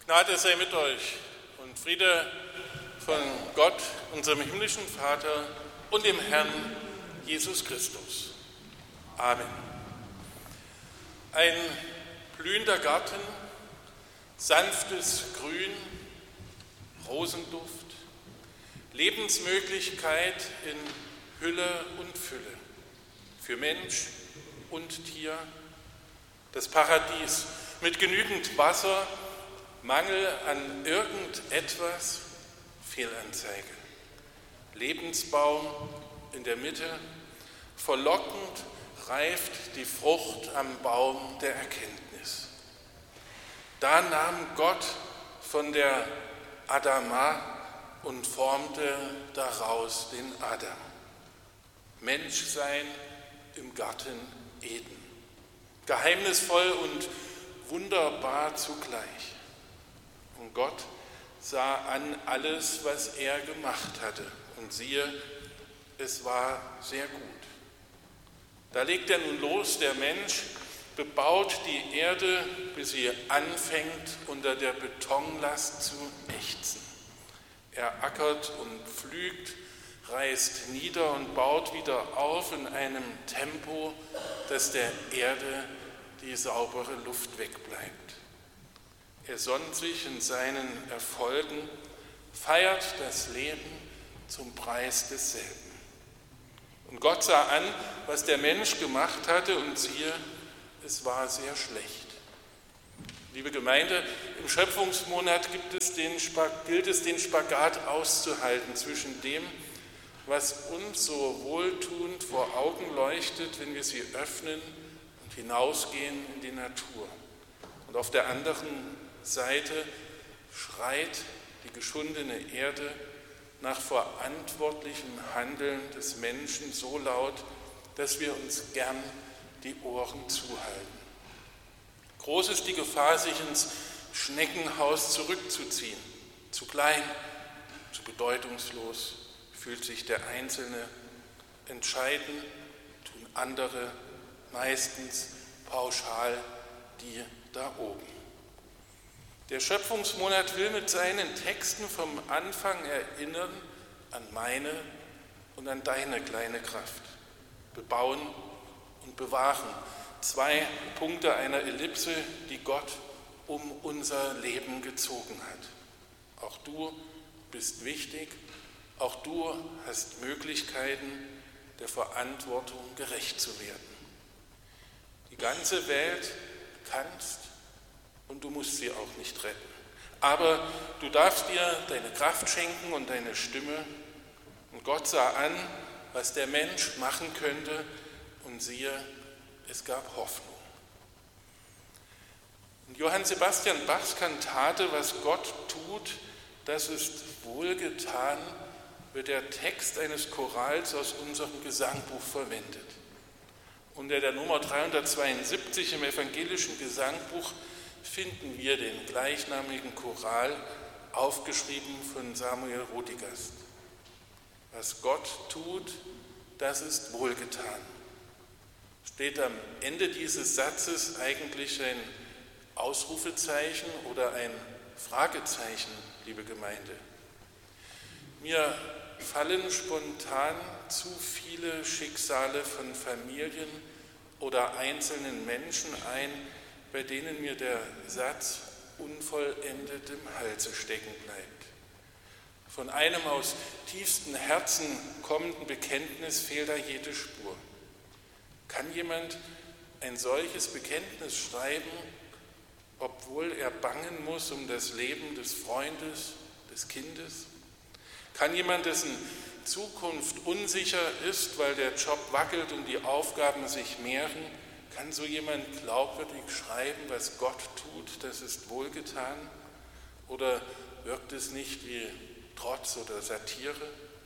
Gnade sei mit euch und Friede von Gott, unserem himmlischen Vater und dem Herrn Jesus Christus. Amen. Ein blühender Garten, sanftes Grün, Rosenduft, Lebensmöglichkeit in Hülle und Fülle, für Mensch und Tier, das Paradies mit genügend Wasser, Mangel an irgendetwas, Fehlanzeige. Lebensbaum in der Mitte, verlockend reift die Frucht am Baum der Erkenntnis. Da nahm Gott von der Adama und formte daraus den Adam. Menschsein im Garten Eden. Geheimnisvoll und wunderbar zugleich. Und Gott sah an alles, was er gemacht hatte. Und siehe, es war sehr gut. Da legt er nun los, der Mensch, bebaut die Erde, bis sie anfängt, unter der Betonlast zu ächzen. Er ackert und pflügt, reißt nieder und baut wieder auf in einem Tempo, dass der Erde die saubere Luft wegbleibt. Er sonnt sich in seinen Erfolgen, feiert das Leben zum Preis desselben. Und Gott sah an, was der Mensch gemacht hatte, und siehe, es war sehr schlecht. Liebe Gemeinde, im Schöpfungsmonat gilt es, den Spagat auszuhalten zwischen dem, was uns so wohltuend vor Augen leuchtet, wenn wir sie öffnen und hinausgehen in die Natur. Und auf der anderen Seite schreit die geschundene Erde nach verantwortlichem Handeln des Menschen so laut, dass wir uns gern die Ohren zuhalten. Groß ist die Gefahr, sich ins Schneckenhaus zurückzuziehen. Zu klein, zu bedeutungslos fühlt sich der Einzelne. Entscheiden tun andere, meistens pauschal die da oben. Der Schöpfungsmonat will mit seinen Texten vom Anfang erinnern an meine und an deine kleine Kraft. Bebauen und bewahren. 2 Punkte einer Ellipse, die Gott um unser Leben gezogen hat. Auch du bist wichtig, auch du hast Möglichkeiten, der Verantwortung gerecht zu werden. Die ganze Welt kannst und du musst sie auch nicht retten. Aber du darfst dir deine Kraft schenken und deine Stimme. Und Gott sah an, was der Mensch machen könnte, und siehe, es gab Hoffnung. In Johann Sebastian Bachs Kantate »Was Gott tut, das ist wohlgetan«, wird der Text eines Chorals aus unserem Gesangbuch verwendet. Unter der Nummer 372 im evangelischen Gesangbuch finden wir den gleichnamigen Choral, aufgeschrieben von Samuel Rodigast. Was Gott tut, das ist wohlgetan. Steht am Ende dieses Satzes eigentlich ein Ausrufezeichen oder ein Fragezeichen, liebe Gemeinde? Mir fallen spontan zu viele Schicksale von Familien oder einzelnen Menschen ein, bei denen mir der Satz unvollendet im Halse stecken bleibt. Von einem aus tiefstem Herzen kommenden Bekenntnis fehlt da jede Spur. Kann jemand ein solches Bekenntnis schreiben, obwohl er bangen muss um das Leben des Freundes, des Kindes? Kann jemand, dessen Zukunft unsicher ist, weil der Job wackelt und die Aufgaben sich mehren, kann so jemand glaubwürdig schreiben, was Gott tut, das ist wohlgetan? Oder wirkt es nicht wie Trotz oder Satire?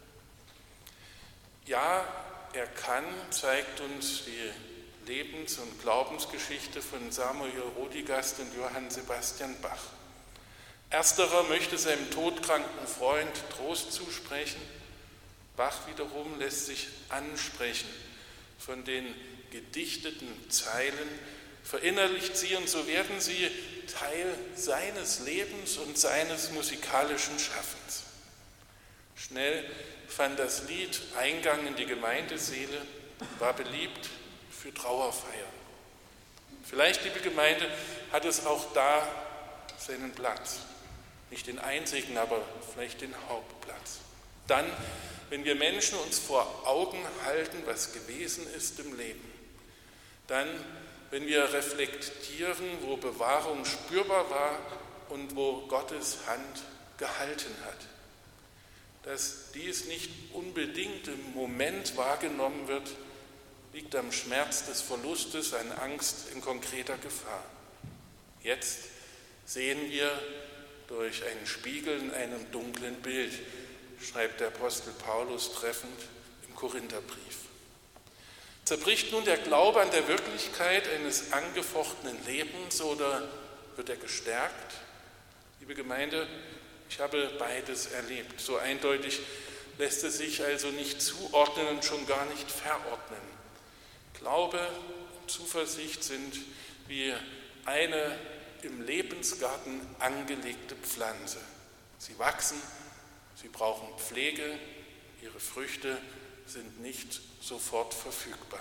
Ja, er kann, zeigt uns die Lebens- und Glaubensgeschichte von Samuel Rodigast und Johann Sebastian Bach. Ersterer möchte seinem todkranken Freund Trost zusprechen. Bach wiederum lässt sich ansprechen von den gedichteten Zeilen verinnerlicht sie und so werden sie Teil seines Lebens und seines musikalischen Schaffens. Schnell fand das Lied Eingang in die Gemeindeseele, war beliebt für Trauerfeiern. Vielleicht, liebe Gemeinde, hat es auch da seinen Platz. Nicht den einzigen, aber vielleicht den Hauptplatz. Dann, wenn wir Menschen uns vor Augen halten, was gewesen ist im Leben. Dann, wenn wir reflektieren, wo Bewahrung spürbar war und wo Gottes Hand gehalten hat. Dass dies nicht unbedingt im Moment wahrgenommen wird, liegt am Schmerz des Verlustes, an Angst in konkreter Gefahr. Jetzt sehen wir durch einen Spiegel in einem dunklen Bild, schreibt der Apostel Paulus treffend im Korintherbrief. Zerbricht nun der Glaube an der Wirklichkeit eines angefochtenen Lebens oder wird er gestärkt? Liebe Gemeinde, ich habe beides erlebt. So eindeutig lässt es sich also nicht zuordnen und schon gar nicht verordnen. Glaube und Zuversicht sind wie eine im Lebensgarten angelegte Pflanze. Sie wachsen, sie brauchen Pflege, ihre Früchte sind nicht sofort verfügbar.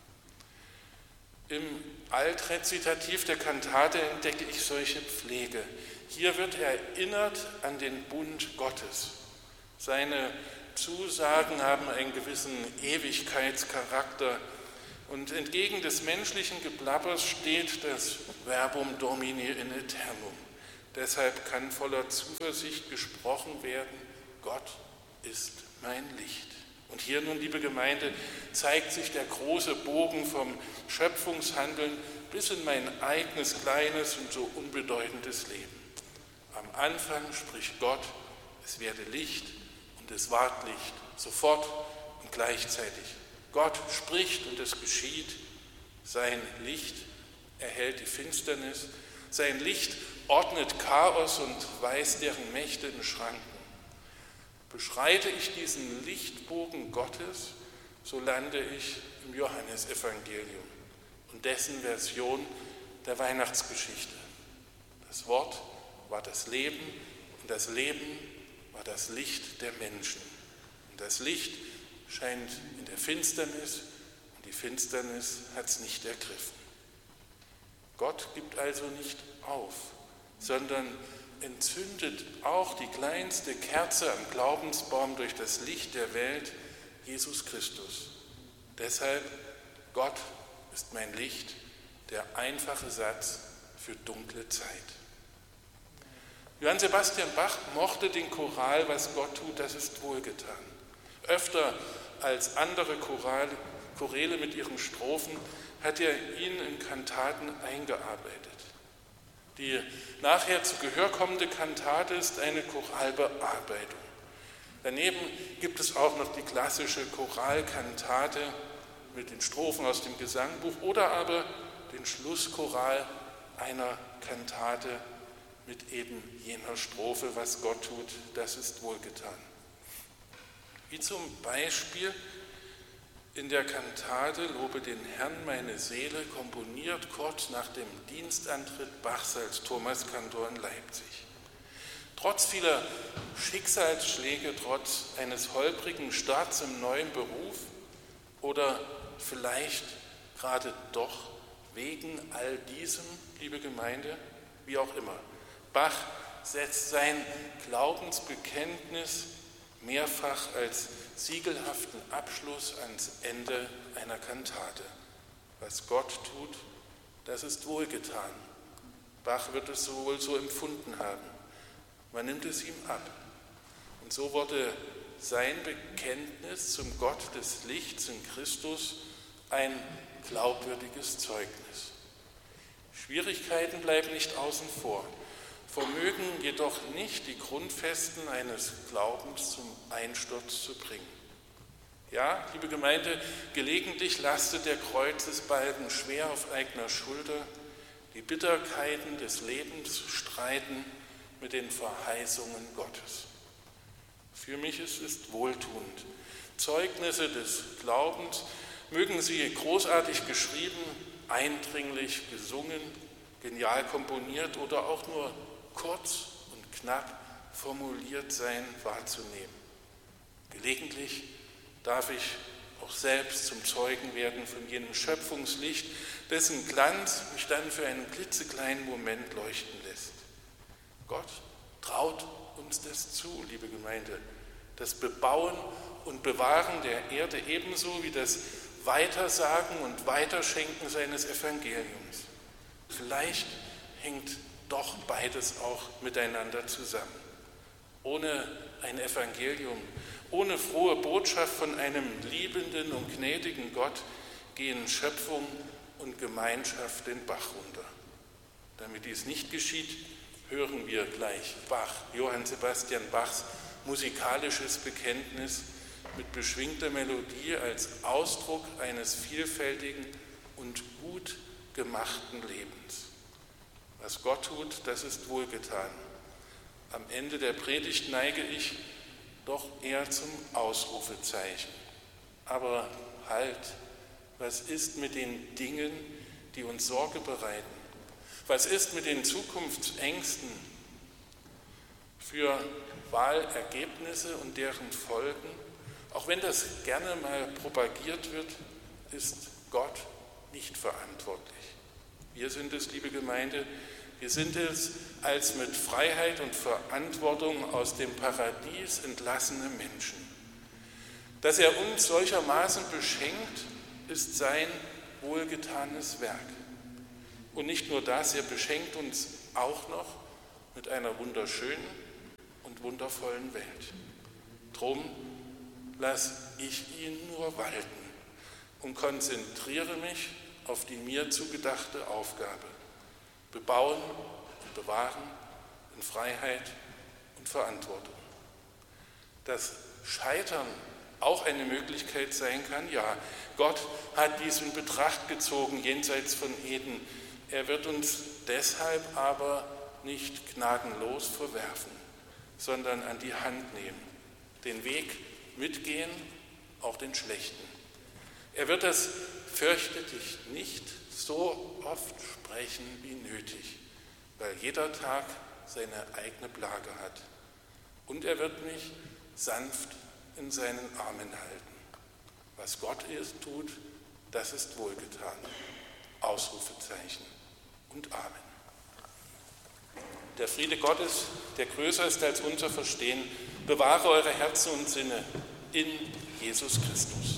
Im Altrezitativ der Kantate entdecke ich solche Pflege. Hier wird erinnert an den Bund Gottes. Seine Zusagen haben einen gewissen Ewigkeitscharakter und entgegen des menschlichen Geblabbers steht das Verbum Domini in Aeternum. Deshalb kann voller Zuversicht gesprochen werden, Gott ist mein Licht. Und hier nun, liebe Gemeinde, zeigt sich der große Bogen vom Schöpfungshandeln bis in mein eigenes, kleines und so unbedeutendes Leben. Am Anfang spricht Gott, es werde Licht und es ward Licht, sofort und gleichzeitig. Gott spricht und es geschieht. Sein Licht erhält die Finsternis. Sein Licht ordnet Chaos und weist deren Mächte in Schranken. Beschreite ich diesen Lichtbogen Gottes, so lande ich im Johannesevangelium und dessen Version der Weihnachtsgeschichte. Das Wort war das Leben und das Leben war das Licht der Menschen. Und das Licht scheint in der Finsternis und die Finsternis hat es nicht ergriffen. Gott gibt also nicht auf, sondern entzündet auch die kleinste Kerze am Glaubensbaum durch das Licht der Welt, Jesus Christus. Deshalb, Gott ist mein Licht, der einfache Satz für dunkle Zeit. Johann Sebastian Bach mochte den Choral, was Gott tut, das ist wohlgetan. Öfter als andere Choräle mit ihren Strophen hat er ihn in Kantaten eingearbeitet. Die nachher zu Gehör kommende Kantate ist eine Choralbearbeitung. Daneben gibt es auch noch die klassische Choralkantate mit den Strophen aus dem Gesangbuch oder aber den Schlusschoral einer Kantate mit eben jener Strophe, was Gott tut, das ist wohlgetan. Wie zum Beispiel in der Kantate Lobe den Herrn meine Seele, komponiert kurz nach dem Dienstantritt Bachs als Thomaskantor in Leipzig. Trotz vieler Schicksalsschläge, trotz eines holprigen Starts im neuen Beruf oder vielleicht gerade doch wegen all diesem, liebe Gemeinde, wie auch immer, Bach setzt sein Glaubensbekenntnis mehrfach als siegelhaften Abschluss ans Ende einer Kantate. Was Gott tut, das ist wohlgetan. Bach wird es wohl so empfunden haben. Man nimmt es ihm ab. Und so wurde sein Bekenntnis zum Gott des Lichts in Christus ein glaubwürdiges Zeugnis. Schwierigkeiten bleiben nicht außen vor, vermögen jedoch nicht die Grundfesten eines Glaubens zum Einsturz zu bringen. Ja, liebe Gemeinde, gelegentlich lastet der Kreuzesbalken schwer auf eigener Schulter, die Bitterkeiten des Lebens streiten mit den Verheißungen Gottes. Für mich ist es wohltuend. Zeugnisse des Glaubens, mögen sie großartig geschrieben eindringlich gesungen, genial komponiert oder auch nur kurz und knapp formuliert sein wahrzunehmen. Gelegentlich darf ich auch selbst zum Zeugen werden von jenem Schöpfungslicht, dessen Glanz mich dann für einen klitzekleinen Moment leuchten lässt. Gott traut uns das zu, liebe Gemeinde, das Bebauen und Bewahren der Erde ebenso wie das Weitersagen und Weiterschenken seines Evangeliums. Vielleicht hängt doch beides auch miteinander zusammen. Ohne ein Evangelium, ohne frohe Botschaft von einem liebenden und gnädigen Gott gehen Schöpfung und Gemeinschaft den Bach runter. Damit dies nicht geschieht, hören wir gleich Bach, Johann Sebastian Bachs musikalisches Bekenntnis mit beschwingter Melodie als Ausdruck eines vielfältigen und gut gemachten Lebens. Was Gott tut, das ist wohlgetan. Am Ende der Predigt neige ich doch eher zum Ausrufezeichen. Aber halt, was ist mit den Dingen, die uns Sorge bereiten? Was ist mit den Zukunftsängsten für Wahlergebnisse und deren Folgen? Auch wenn das gerne mal propagiert wird, ist Gott nicht verantwortlich. Wir sind es, liebe Gemeinde, wir sind es als mit Freiheit und Verantwortung aus dem Paradies entlassene Menschen. Dass er uns solchermaßen beschenkt, ist sein wohlgetanes Werk. Und nicht nur das, er beschenkt uns auch noch mit einer wunderschönen und wundervollen Welt. Drum lasse ich ihn nur walten und konzentriere mich auf die mir zugedachte Aufgabe. Bebauen und bewahren in Freiheit und Verantwortung. Dass Scheitern auch eine Möglichkeit sein kann, ja, Gott hat dies in Betracht gezogen jenseits von Eden. Er wird uns deshalb aber nicht gnadenlos verwerfen, sondern an die Hand nehmen, den Weg mitgehen, auch den schlechten. Er wird das "Fürchte dich nicht" so oft sprechen wie nötig, weil jeder Tag seine eigene Plage hat. Und er wird mich sanft in seinen Armen halten. Was Gott tut, das ist wohlgetan. Ausrufezeichen und Amen. Der Friede Gottes, der größer ist als unser Verstehen, bewahre eure Herzen und Sinne in Jesus Christus.